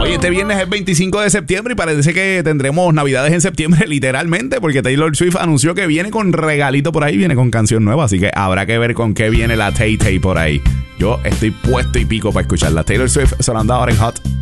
Oye, este viernes es 25 de septiembre y parece que tendremos navidades en septiembre, literalmente, porque Taylor Swift anunció que viene con regalito por ahí, viene con canción nueva, así que habrá que ver con qué viene la Tay Tay por ahí. Yo estoy puesto y pico para escucharla. Taylor Swift sonando ahora en Hot.